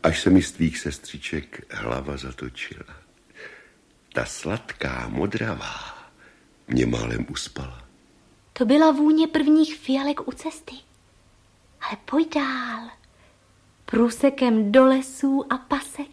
až se mi z tvých sestřiček hlava zatočila. Ta sladká modravá mě málem uspala. To byla vůně prvních fialek u cesty. Ale pojď dál. Průsekem do lesů a pasek.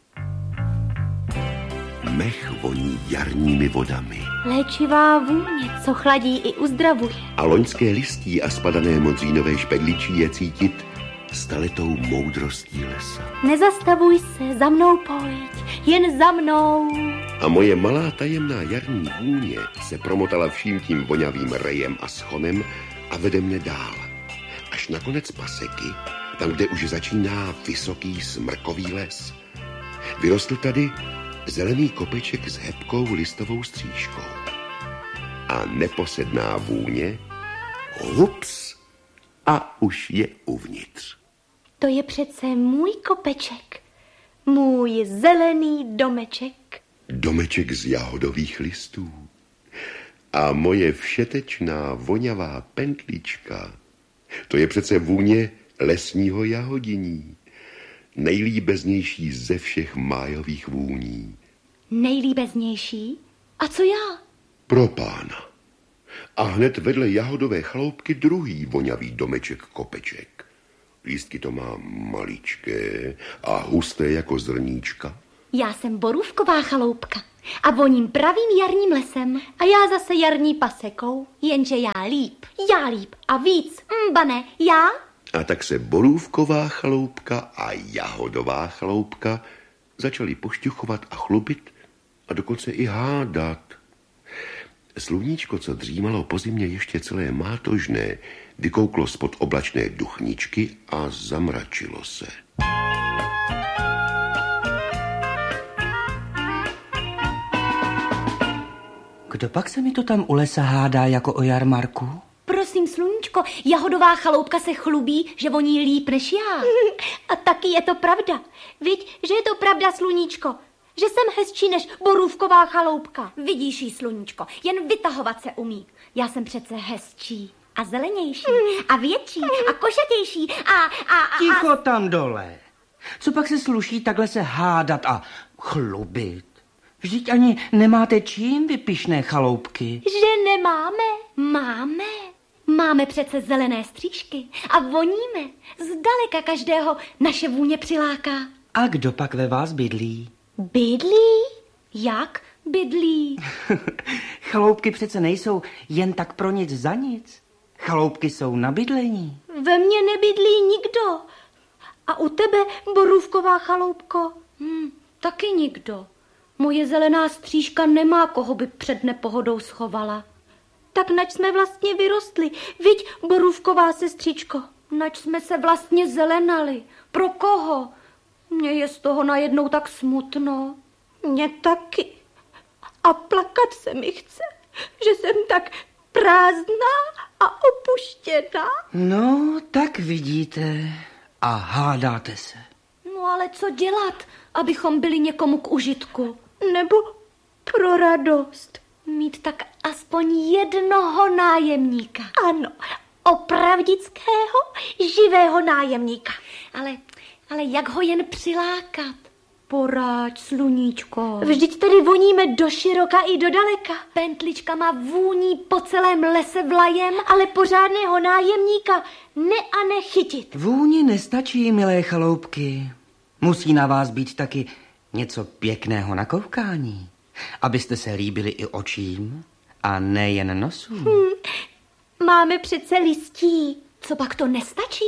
Mech voní jarními vodami. Léčivá vůně, co chladí i uzdravuje. A loňské listí a spadané modřínové špedličí je cítit staletou moudrostí lesa. Nezastavuj se, za mnou pojď, jen za mnou. A moje malá tajemná jarní vůně se promotala vším tím vonavým rejem a schonem a vede mne dál. Až na konec paseky, tam, kde už začíná vysoký smrkový les. Vyrostl tady zelený kopeček s hebkou listovou střížkou. A neposedná vůně, hups, a už je uvnitř. To je přece můj kopeček, můj zelený domeček. Domeček z jahodových listů. A moje všetečná vonavá pentlička, to je přece vůně lesního jahodiní. Nejlíbeznější ze všech májových vůní. Nejlíbeznější? A co já? Pro pána. A hned vedle jahodové chaloupky druhý vonavý domeček kopeček. Lístky to má maličké a husté jako zrníčka. Já jsem borůvková chaloupka a voním pravým jarním lesem a já zase jarní pasekou, jenže já líp a víc, bane, já? A tak se borůvková chaloupka a jahodová chaloupka začaly pošťuchovat a chlubit a dokonce i hádat. Sluníčko, co dřímalo po zimě ještě celé mátožné, vykouklo spod oblačné duchničky a zamračilo se. Kdo pak se mi to tam u lesa hádá jako o jarmarku? Prosím, sluníčko, jahodová chaloupka se chlubí, že voní líp než já. A taky je to pravda. Viď, že je to pravda, sluníčko, že jsem hezčí než borůvková chaloupka. Vidíš jí, sluníčko, jen vytahovat se umí. Já jsem přece hezčí a zelenější a větší a košatější a... Ticho tam dole. Co pak se sluší takhle se hádat a chlubit? Vždyť ani nemáte čím, vy pyšné chaloupky. Že nemáme? Máme. Máme přece zelené střížky a voníme. Zdaleka každého naše vůně přiláká. A kdo pak ve vás bydlí? Bydlí? Jak bydlí? Chaloupky přece nejsou jen tak pro nic za nic. Chaloupky jsou na bydlení. Ve mně nebydlí nikdo. A u tebe, borůvková chaloupko? Taky nikdo. Moje zelená střížka nemá, koho by před nepohodou schovala. Tak nač jsme vlastně vyrostli, viď, borůvková sestřičko? Nač jsme se vlastně zelenali. Pro koho? Mně je z toho najednou tak smutno. Mně taky. A plakat se mi chce, že jsem tak prázdná a opuštěná. No, tak vidíte a hádáte se. No ale co dělat, abychom byli někomu k užitku? Nebo pro radost. Mít tak aspoň jednoho nájemníka. Ano, opravdického, živého nájemníka. Ale jak ho jen přilákat? Poráď, sluníčko. Vždyť tady voníme do široka i do daleka. Pentlička má vůní po celém lese vlajem, ale pořádného nájemníka nechytit. Vůni nestačí, milé chaloupky. Musí na vás být taky něco pěkného na koukání, abyste se líbili i očím a nejen nosům. Máme přece listí. Co pak to nestačí?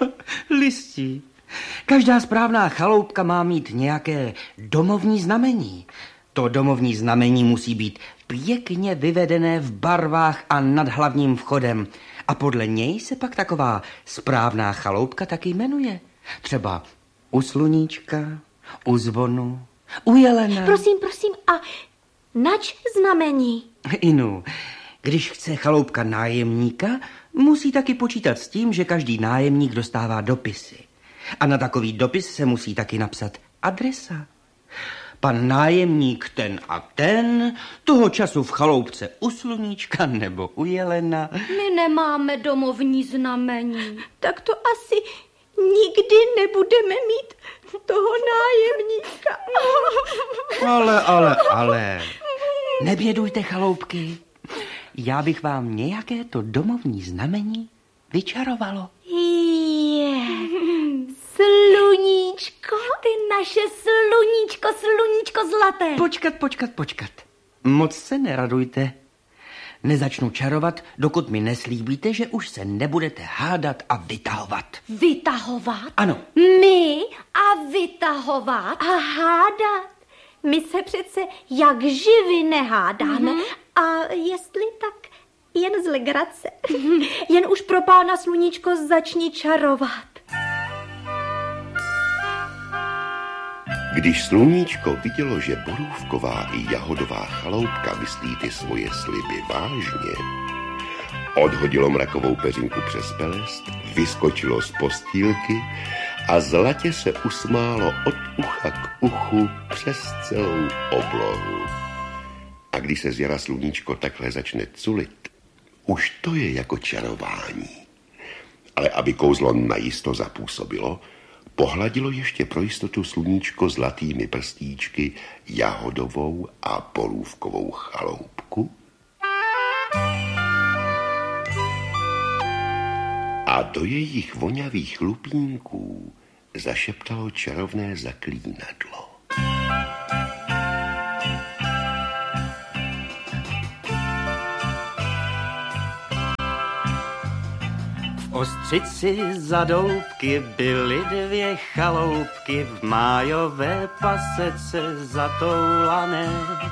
Listí. Každá správná chaloupka má mít nějaké domovní znamení. To domovní znamení musí být pěkně vyvedené v barvách a nad hlavním vchodem. A podle něj se pak taková správná chaloupka taky jmenuje. Třeba u sluníčka, u zvonu, u jelena. Prosím, a nač znamení? Inu, když chce chaloupka nájemníka, musí taky počítat s tím, že každý nájemník dostává dopisy. A na takový dopis se musí taky napsat adresa. Pan nájemník ten a ten, toho času v chaloupce u sluníčka nebo u jelena. My nemáme domovní znamení. Tak to asi nikdy nebudeme mít toho nájemníka. Ale. Nebědujte, chaloupky. Já bych vám nějaké to domovní znamení vyčarovalo. Sluníčko, ty naše sluníčko zlaté. Počkat. Moc se neradujte. Nezačnu čarovat, dokud mi neslíbíte, že už se nebudete hádat a vytahovat. Vytahovat? Ano. My a vytahovat a hádat. My se přece jak živy nehádáme. A jestli tak jen z legrace. Jen už pro pána sluníčko začni čarovat. Když sluníčko vidělo, že borůvková i jahodová chaloupka myslí ty svoje sliby vážně, odhodilo mrakovou peřinku přes pelest, vyskočilo z postýlky a zlatě se usmálo od ucha k uchu přes celou oblohu. A když se z jara sluníčko takhle začne culit, už to je jako čarování. Ale aby kouzlo najisto zapůsobilo, pohladilo ještě pro jistotu sluníčko zlatými prstíčky jahodovou a borůvkovou chaloupku a do jejich vonavých lupínků zašeptalo čarovné zaklínadlo. V ostřici za doubky byly 2 chaloupky v májové pasece zatoulané.